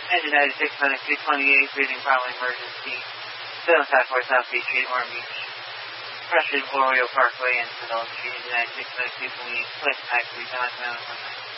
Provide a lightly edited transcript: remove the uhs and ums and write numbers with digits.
Engine 96, medic 228, breathing problem emergency. Still Southwest South Beach Street, Orm Beach. Russian Oriole Parkway and Sedell Street, Engine 96, medic 228, place taxi, 7 1